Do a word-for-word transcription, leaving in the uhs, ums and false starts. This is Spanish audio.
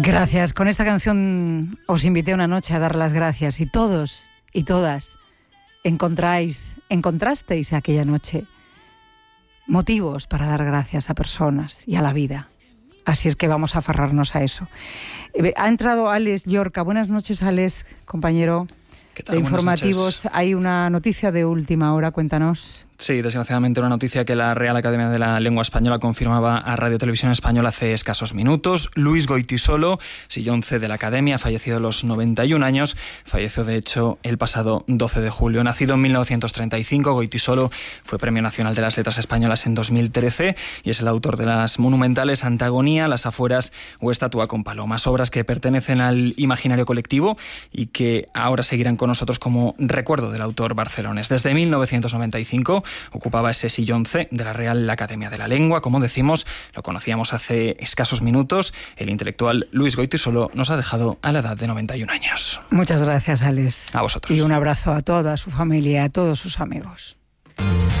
Gracias. Con esta canción os invité una noche a dar las gracias y todos y todas encontráis, encontrasteis aquella noche motivos para dar gracias a personas y a la vida. Así es que vamos a aferrarnos a eso. Ha entrado Alex Llorca. Buenas noches, Alex, compañero de informativos. Hay una noticia de última hora, cuéntanos. Sí, desgraciadamente una noticia que la Real Academia de la Lengua Española confirmaba a Radio Televisión Española hace escasos minutos. Luis Goytisolo, sillón C de la Academia, ha fallecido a los noventa y un años. Falleció, de hecho, el pasado doce de julio. Nacido en mil novecientos treinta y cinco, Goytisolo fue Premio Nacional de las Letras Españolas en dos mil trece y es el autor de las monumentales Antagonía, Las Afueras o Estatua con Palomas, obras que pertenecen al imaginario colectivo y que ahora seguirán con nosotros como recuerdo del autor barcelonés. Desde mil novecientos noventa y cinco ocupaba ese sillón C de la Real Academia de la Lengua. Como decimos, lo conocíamos hace escasos minutos. El intelectual Luis Goytisolo nos ha dejado a la edad de noventa y un años. Muchas gracias, Alex. A vosotros. Y un abrazo a toda su familia, a todos sus amigos.